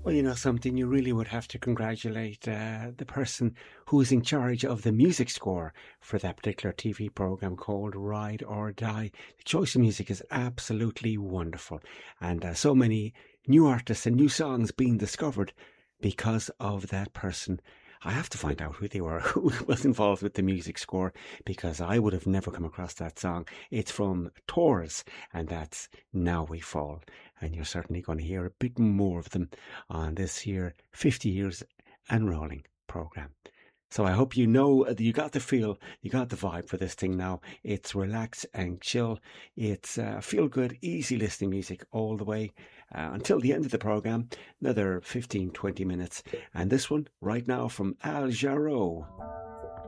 Well, you know something, you really would have to congratulate the person who is in charge of the music score for that particular TV program called Ride or Die. The choice of music is absolutely wonderful, and so many new artists and new songs being discovered because of that person. I have to find out who they were, who was involved with the music score, because I would have never come across that song. It's from Taurus, and that's Now We Fall. And you're certainly going to hear a bit more of them on this here 50 Years and Rolling program. So I hope you know you got the feel, you got the vibe for this thing now. It's relax and chill. It's feel good, easy listening music all the way until the end of the program. Another 15, 20 minutes. And this one right now from Al Jarreau.